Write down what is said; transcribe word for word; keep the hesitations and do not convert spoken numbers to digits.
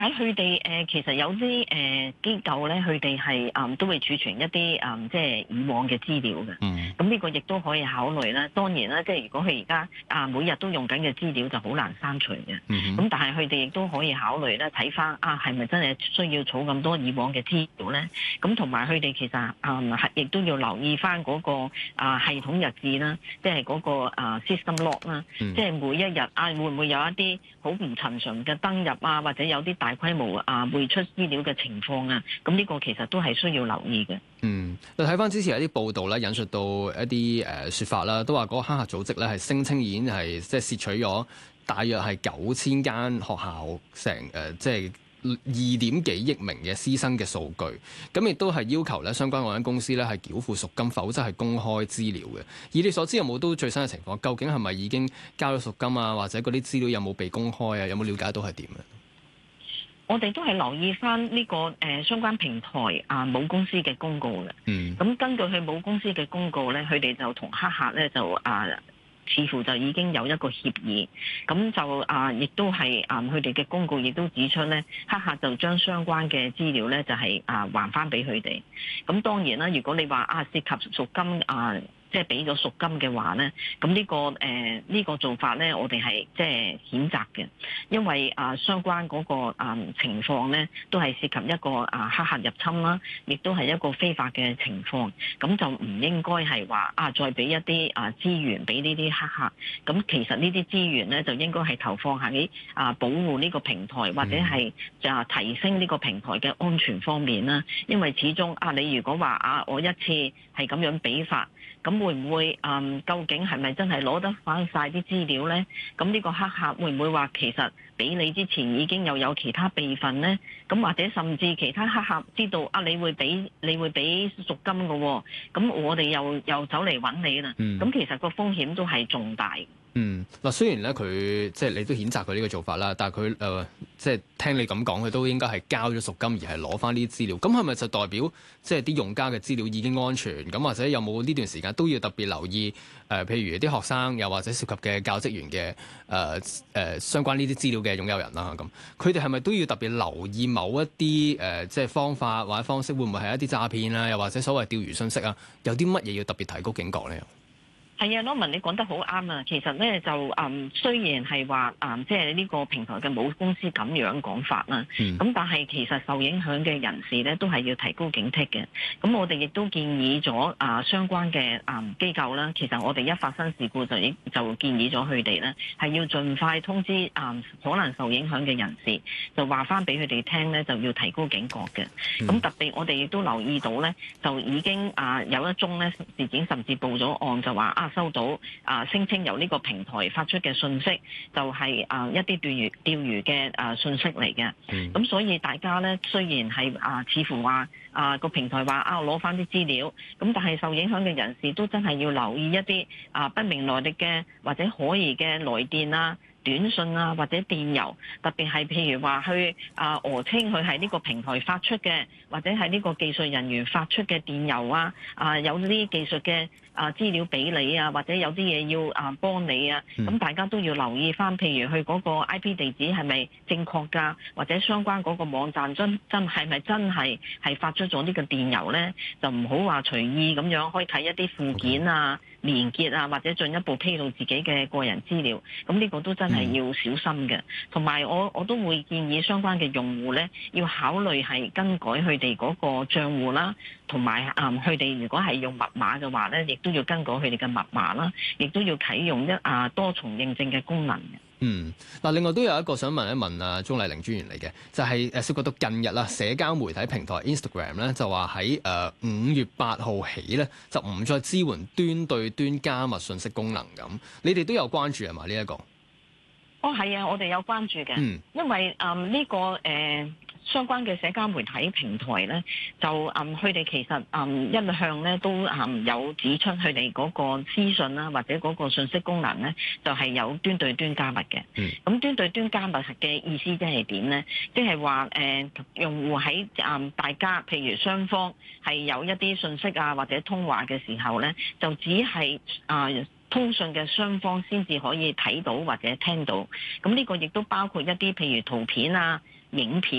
喺佢哋誒，其實有啲誒、呃、機構咧，佢哋係誒都會儲存一啲誒、呃、即係以往嘅資料嘅。 嗯。 咁呢個亦都可以考慮啦。當然啦，即係如果佢而家啊每日都用緊嘅資料就好難刪除嘅。咁、 嗯、哼但係佢哋亦都可以考慮咧，睇翻啊係咪真係需要儲咁多以往嘅資料咧？咁同埋佢哋其實啊係亦都要留意翻嗰、那個啊系統日誌啦，即係嗰個啊 system log 啦， 嗯、 即係每一日啊會唔會有一啲好唔尋常嘅登入啊，或者有啲大規模啊匯出資料嘅情況啊，咁呢個其實都係需要留意嘅。 嗯，你睇翻之前有啲報道咧，引述到一啲誒説法啦，都話嗰個黑客組織咧係聲稱已經係即係竊取咗大約係九千間學校成誒、呃、即係二點幾億名嘅師生嘅數據，咁亦都係要求咧相關嗰間公司咧係繳付贖金，否則係公開資料嘅。以你所知有冇都最新嘅情況？究竟係咪已經交咗贖金啊？或者嗰啲資料有冇被公開啊？有冇了解到係點啊？ 我哋都係留意翻呢、這個誒、呃、相關平台啊母公司嘅公告嘅。嗯。咁根據佢母公司嘅公告咧，佢哋就同黑客咧就啊，似乎就已經有一個協議。咁就啊，亦都係啊，佢哋嘅公告亦都指出咧，黑客就將相關嘅資料咧就係、是、啊還翻俾佢哋。咁當然啦，如果你話啊涉及贖金啊，即係俾咗贖金嘅話咧，咁呢、這個誒呢、呃這個做法咧，我哋係即係譴責嘅，因為啊相關嗰、那個啊、呃、情況咧，都係涉及一個啊黑客入侵啦，亦都係一個非法嘅情況，咁就唔應該係話啊再俾一啲啊資源俾呢啲黑客，咁其實呢啲資源咧就應該係投放喺啊保護呢個平台或者係就提升呢個平台嘅安全方面啦，因為始終啊你如果話啊我一次係咁樣俾法。咁會唔會嗯？究竟係咪真係攞得翻晒啲資料呢？咁呢個黑客會唔會話其實俾你之前已經又有其他備份呢？咁或者甚至其他黑客知道啊，你會俾你會俾贖金嘅喎，咁我哋又又走嚟揾你啦。咁、嗯、其實個風險都係重大。 嗯，嗱，雖然咧佢即係你都譴責佢呢個做法啦，但係佢誒即係聽你咁講，佢都應該係交咗贖金而係攞翻呢啲資料。咁係咪就代表即係啲用家嘅資料已經安全？咁或者有冇呢段時間都要特別留意誒、呃？譬如啲學生又或者涉及嘅教職員嘅誒誒相關呢啲資料嘅擁有人啦咁，佢哋係咪都要特別留意某一啲誒、呃、即係方法或者方式，會唔會係一啲詐騙啊？又或者所謂釣魚信息啊？有啲乜嘢要特別提高警覺咧？ 係啊，Norman，你講得好啱啊！其實咧就誒、嗯，雖然係話誒，即係呢個平台嘅母公司咁樣講法啦，咁、嗯、但係其實受影響嘅人士咧都係要提高警惕嘅。咁我哋亦都建議咗啊相關嘅誒機構啦，其實我哋一發生事故就已就建議咗佢哋咧係要盡快通知誒、嗯、可能受影響嘅人士，就話翻俾佢哋聽咧就要提高警覺嘅。咁、嗯、特別我哋亦都留意到咧，就已經啊有一宗咧事件甚至報咗案，就話啊。收到啊，聲稱由呢個平台發出嘅信息，就係、是、啊一啲釣魚釣魚嘅啊信息嚟嘅。咁、嗯、所以大家咧雖然係啊，似乎話啊個平台話啊攞翻啲資料，咁但係受影響嘅人士都真係要留意一啲啊不明來歷嘅或者可疑嘅來電啊、短信啊或者電郵，特別係譬如話去啊訛稱佢係呢個平台發出嘅，或者係呢個技術人員發出嘅電郵啊，啊有呢啲技術嘅啊資料俾你啊，或者有啲嘢要啊幫你啊，咁、嗯、大家都要留意翻，譬如佢嗰個 I P 地址係咪正確㗎，或者相關嗰個網站真真係咪真係係發出咗呢個電郵咧，就唔好話隨意咁樣開啟一啲附件啊、Okay. 連結啊，或者進一步披露自己嘅個人資料，咁呢個都真係要小心嘅。同埋、嗯、我我都會建議相關嘅用戶咧，要考慮係更改佢哋嗰個賬戶啦，同埋啊佢哋如果係用密碼嘅話咧，亦都要更改佢哋嘅密碼啦，亦都要啟用一啊多重認證嘅功能嘅。 嗯，嗱，另外都有一個想問一問啊，鍾麗玲專員嚟嘅，就係、是、誒涉及到近日啦，社交媒體平台 Instagram 咧就話喺誒五月八號起咧就唔再支援端對端加密信息功能咁，你哋都有關注係嘛呢一個？ 哦，係啊，我哋有關注嘅，嗯、因為誒呢、嗯這個誒。呃相關嘅社交媒體平台咧，就嗯佢哋其實嗯一向咧都嗯有指出佢哋嗰個資訊啦，或者嗰個信息功能咧，就係、是、有端對端加密嘅。咁、嗯、端對端加密嘅意思即係點咧？即係話誒用戶喺嗯大家譬如雙方係有一啲信息啊或者通話嘅時候咧，就只係啊。呃通訊嘅雙方先至可以睇到或者聽到，咁呢個亦都包括一啲譬如圖片啊、 影片。